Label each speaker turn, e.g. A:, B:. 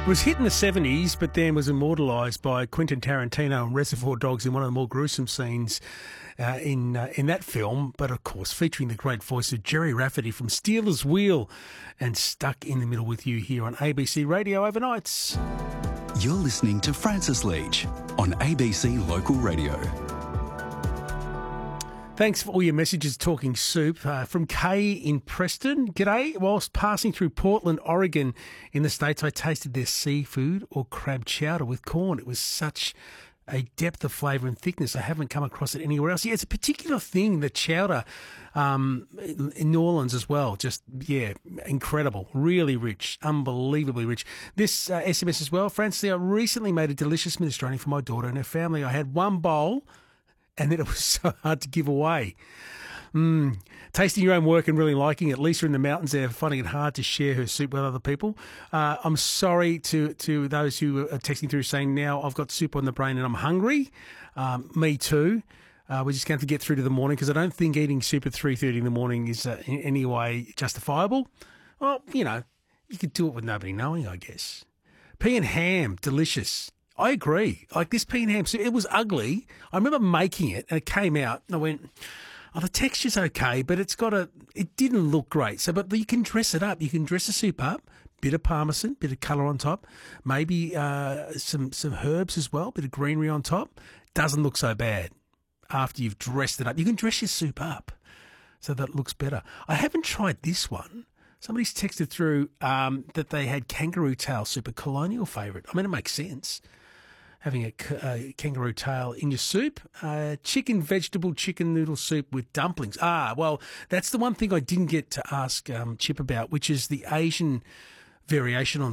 A: Was hit in the 70s, but then was immortalised by Quentin Tarantino and Reservoir Dogs in one of the more gruesome scenes in that film, but of course featuring the great voice of Jerry Rafferty from Stealers Wheel and Stuck in the Middle with you here on ABC Radio Overnights.
B: You're listening to Francis Leach on ABC Local Radio.
A: Thanks for all your messages talking soup. From Kay in Preston. G'day. Whilst passing through Portland, Oregon in the States, I tasted their seafood or crab chowder with corn. It was such a depth of flavour and thickness. I haven't come across it anywhere else. Yeah, it's a particular thing, the chowder in New Orleans as well. Just, yeah, incredible. Really rich. Unbelievably rich. This SMS as well. Francis, I recently made a delicious minestrone for my daughter and her family. I had one bowl and then it was so hard to give away. Tasting your own work and really liking it. Lisa in the mountains there, finding it hard to share her soup with other people. I'm sorry to those who are texting through saying, now I've got soup on the brain and I'm hungry. Me too. We're just going to get through to the morning because I don't think eating soup at 3:30 in the morning is in any way justifiable. Well, you know, you could do it with nobody knowing, I guess. Pea and ham, delicious. I agree. Like this pea and ham soup, it was ugly. I remember making it and it came out and I went, oh, the texture's okay, but it didn't look great. But you can dress it up. You can dress the soup up, bit of parmesan, bit of colour on top, maybe some herbs as well, bit of greenery on top. Doesn't look so bad after you've dressed it up. You can dress your soup up so that it looks better. I haven't tried this one. Somebody's texted through that they had kangaroo tail soup, a colonial favourite. I mean, it makes sense, having a kangaroo tail in your soup. Chicken noodle soup with dumplings. Well, that's the one thing I didn't get to ask Chip about, which is the Asian variation on